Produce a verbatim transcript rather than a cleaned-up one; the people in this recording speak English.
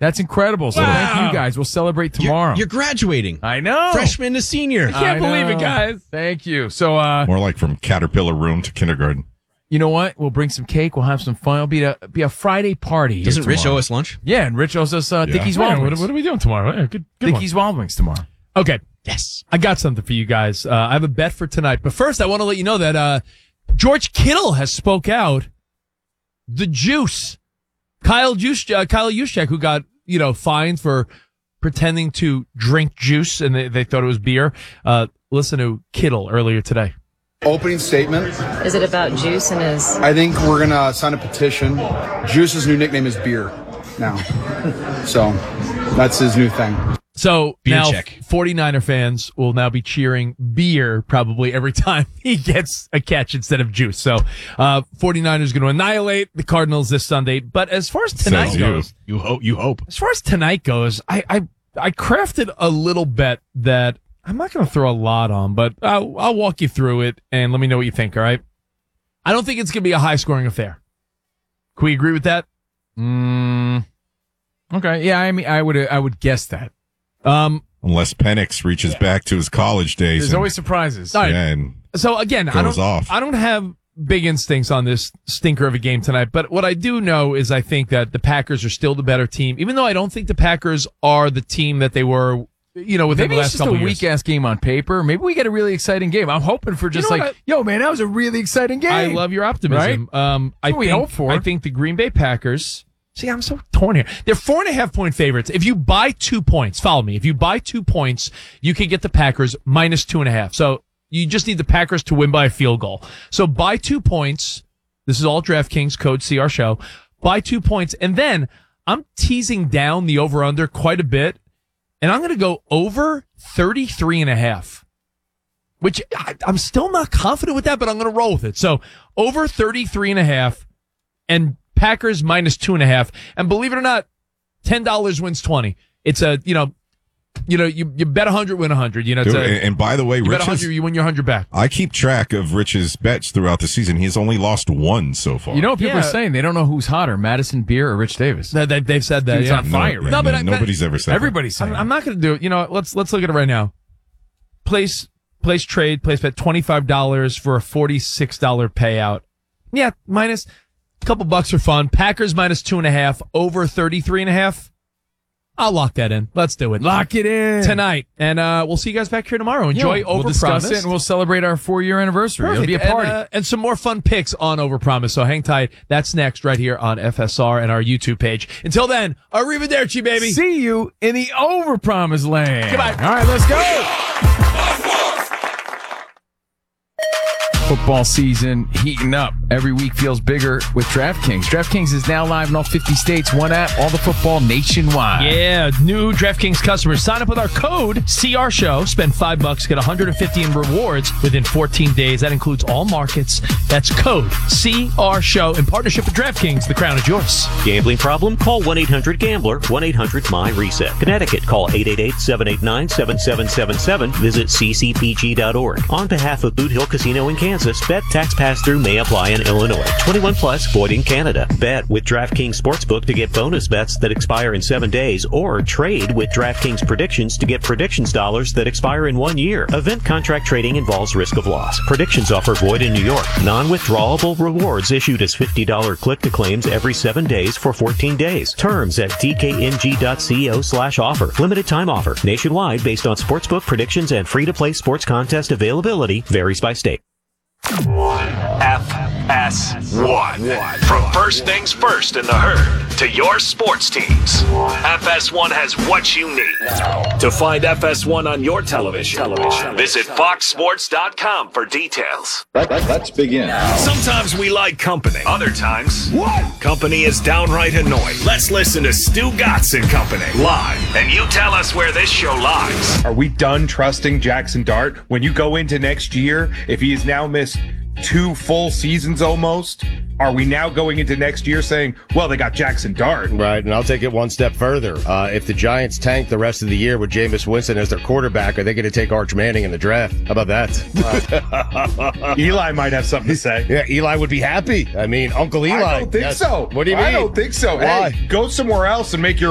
That's incredible. So Wow. thank you guys. We'll celebrate tomorrow. You're, you're graduating. I know. Freshman to senior. I can't believe it, know. guys. Thank you. So, uh, More like from Caterpillar room to kindergarten. you know what? We'll bring some cake. We'll have some fun. It'll be a be a Friday party. here Doesn't Rich tomorrow. owe us lunch? Yeah, and Rich owes us uh, Yeah. Dickie's Yeah, Wild what, Wings. what are we doing tomorrow? Yeah, good, good one. Dickie's Wild Wings tomorrow. Okay. Yes. I got something for you guys. Uh, I have a bet for tonight. But first, I want to let you know that uh, George Kittle has spoke out. The juice. Kyle Juice, uh, Kyle Juszczyk, who got, you know, fined for pretending to drink juice, and they, they thought it was beer. Uh, listen to Kittle earlier today. Opening statement. Is it about Juice and his... I think we're going to sign a petition. Juice's new nickname is Beer now. So that's his new thing. So Beer now check. 49er fans will now be cheering beer probably every time he gets a catch instead of juice. So uh 49ers going to annihilate the Cardinals this Sunday. But as far as tonight Says you. goes, You hope. You hope. as far as tonight goes, I I, I crafted a little bet that I'm not going to throw a lot on, but I'll, I'll walk you through it and let me know what you think, all right? I don't think it's going to be a high-scoring affair. Can we agree with that? Mm, okay. Yeah, I mean, I would I would guess that. Um, Unless Penix reaches back to his college days. There's and, always surprises. All right. yeah, and So again, I Goes don't, off. I don't have big instincts on this stinker of a game tonight, but what I do know is I think that the Packers are still the better team, even though I don't think the Packers are the team that they were, you know, within Maybe the it's last just a couple of years. weak ass game on paper. Maybe we get a really exciting game. I'm hoping for just know like, what yo, man, that was a really exciting game. I love your optimism. Um, I what we think, hope for. I think the Green Bay Packers. See, I'm so torn here. They're four and a half point favorites. If you buy two points, follow me. If you buy two points, you can get the Packers minus two and a half. So you just need the Packers to win by a field goal. So buy two points. This is all DraftKings code C R show. Buy two points. And then I'm teasing down the over under quite a bit. And I'm going to go over thirty-three and a half, which I, I'm still not confident with that, but I'm going to roll with it. So over thirty-three and a half and Packers minus two and a half. And believe it or not, ten dollars wins twenty. It's a, you know, you know, you, you bet one hundred, win one hundred. You know, it's Dude, a, and, and by the way, you bet Rich one hundred, is, you win your one hundred back. I keep track of Rich's bets throughout the season. He's only lost one so far. You know what people Yeah. are saying? They don't know who's hotter, Madison Beer or Rich Davis. They, they, they've said that. Dude's yeah. on fire, No, right? No, but no, I- but- nobody's ever said Everybody's saying I'm, I'm not going to do it. You know, let's let's look at it right now. Place place trade, place bet twenty-five dollars for a forty-six dollars payout. Yeah, minus a couple bucks for fun. Packers minus two and a half, over thirty-three and a half. I'll lock that in. Let's do it. Lock it in. Tonight. And uh, we'll see you guys back here tomorrow. Enjoy Yeah, we'll Overpromised. discuss it and we'll celebrate our four-year anniversary. It'll be a party. And, uh, and some more fun picks on Overpromise. So hang tight. That's next right here on F S R and our YouTube page. Until then, arrivederci, baby. See you in the overpromised land. Goodbye. All right, let's go. Football season heating up. Every week feels bigger with DraftKings. DraftKings is now live in all fifty states. One app, all the football nationwide. Yeah, new DraftKings customers sign up with our code C R Show. Spend five bucks, get one hundred fifty in rewards within fourteen days. That includes all markets. That's code C R Show in partnership with DraftKings. The crown is yours. Gambling problem? Call one eight hundred gambler, one eight hundred my reset. Connecticut, call eight eight eight, seven eight nine, seven seven seven seven. Visit c c p g dot org. On behalf of Boot Hill Casino in Kansas, bet tax pass-through may apply in Illinois. twenty-one plus, void in Canada. Bet with DraftKings Sportsbook to get bonus bets that expire in seven days, or trade with DraftKings Predictions to get predictions dollars that expire in one year. Event contract trading involves risk of loss. Predictions offer void in New York. Non-withdrawable rewards issued as fifty dollars click-to-claims every seven days for fourteen days. Terms at d k n g dot co slash offer. Limited time offer. Nationwide based on sportsbook predictions and free-to-play sports contest availability. Varies by state. F S one. From first things first in the herd to your sports teams, F S one has what you need. To find F S one on your television, visit fox sports dot com for details. Let, let, let's begin. Sometimes we like company. Other times, what? Company is downright annoying. Let's listen to Stu Gatz and Company live, and you tell us where this show lies. Are we done trusting Jackson Dart? When you go into next year, if he has now missed two full seasons almost, are we now going into next year saying, well, they got Jackson Dart? Right, and I'll take it one step further. Uh, if the Giants tank the rest of the year with Jameis Winston as their quarterback, are they going to take Arch Manning in the draft? How about that? Uh, Eli might have something to say. Yeah, Eli would be happy. I mean, Uncle Eli. I don't think Yes. so. What do you mean? I don't think so. Why? Hey, go somewhere else and make your